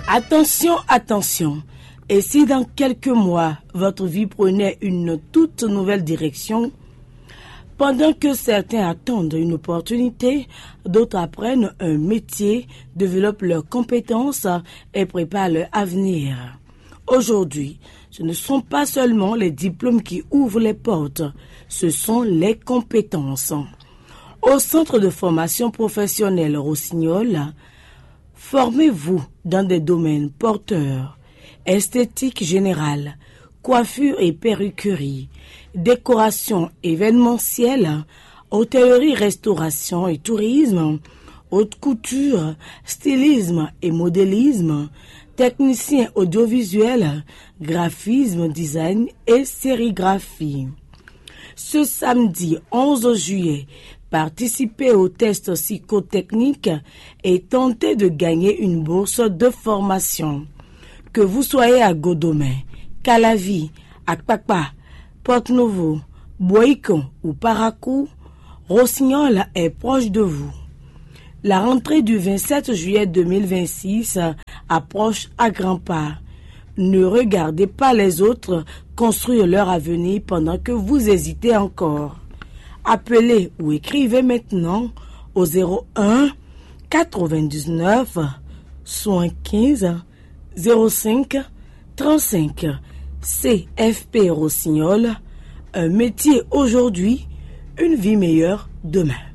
Attention, attention. Et si dans quelques mois, votre vie prenait une toute nouvelle direction, pendant que certains attendent une opportunité, d'autres apprennent un métier, développent leurs compétences et préparent leur avenir. Aujourd'hui, ce ne sont pas seulement les diplômes qui ouvrent les portes, ce sont les compétences. Au Centre de formation professionnelle Rossignol, formez-vous dans des domaines porteurs, esthétique générale, coiffure et perruquerie, décoration événementielle, hôtellerie-restauration et tourisme, haute couture, stylisme et modélisme, technicien audiovisuel, graphisme, design et sérigraphie. Ce samedi 11 juillet, participez au test psychotechnique et tentez de gagner une bourse de formation. Que vous soyez à Godomé, Calavi, Akpakpa, Porte-Nouveau, Boïcon ou Paracou, Rossignol est proche de vous. La rentrée du 27 juillet 2026 approche à grands pas. Ne regardez pas les autres construire leur avenir pendant que vous hésitez encore. Appelez ou écrivez maintenant au 01 99 75 05 35. CFP Rossignol, un métier aujourd'hui, une vie meilleure demain.